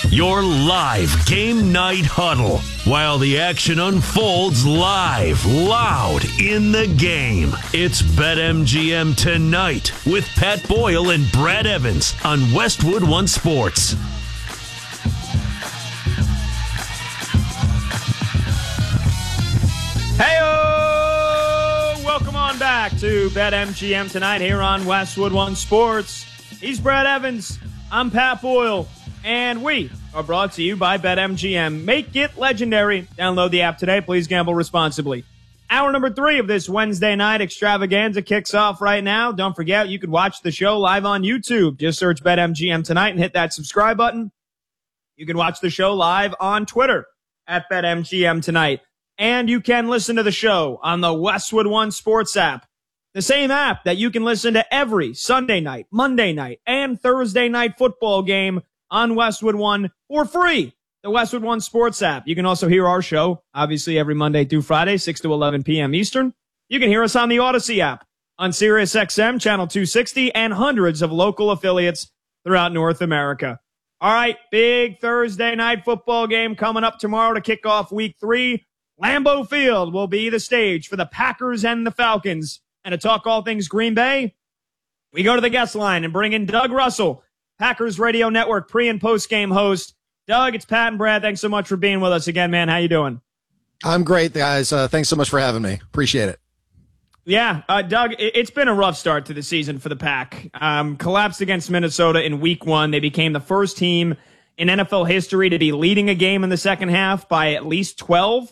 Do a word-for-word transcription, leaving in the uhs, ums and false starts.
Your live game night huddle while the action unfolds live, loud in the game. It's BetMGM Tonight with Pat Boyle and Brad Evans on Westwood One Sports. Hey-o! Welcome on back to BetMGM Tonight here on Westwood One Sports. He's Brad Evans. I'm Pat Boyle. And we are brought to you by BetMGM. Make it legendary. Download the app today. Please gamble responsibly. Hour number three of this Wednesday night extravaganza kicks off right now. Don't forget, you can watch the show live on YouTube. Just search BetMGM Tonight and hit that subscribe button. You can watch the show live on Twitter at BetMGM Tonight. And you can listen to the show on the Westwood One Sports app. The same app that you can listen to every Sunday night, Monday night, and Thursday night football game on Westwood One for free. The Westwood One Sports app. You can also hear our show, obviously, every Monday through Friday, six to eleven p.m. Eastern. You can hear us on the Odyssey app, on SiriusXM, Channel two sixty, and hundreds of local affiliates throughout North America. All right, big Thursday night football game coming up tomorrow to kick off week three. Lambeau Field will be the stage for the Packers and the Falcons. And to talk all things Green Bay, we go to the guest line and bring in Doug Russell, Packers Radio Network pre- and post-game host. Doug, it's Pat and Brad. Thanks so much for being with us again, man. How you doing? I'm great, guys. Uh, thanks so much for having me. Appreciate it. Yeah, uh, Doug, it's been a rough start to the season for the Pack. Um, collapsed against Minnesota in week one. They became the first team in N F L history to be leading a game in the second half by at least twelve.